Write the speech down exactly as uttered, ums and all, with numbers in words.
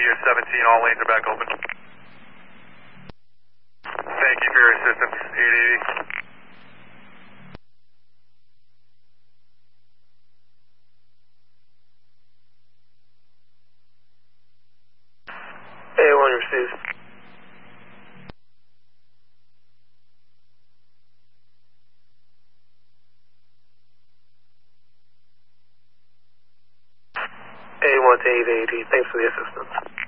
is seventeen, all lanes are back open. Thank you for your assistance, eight eighty. A one received. A one to eight eighty, thanks for the assistance.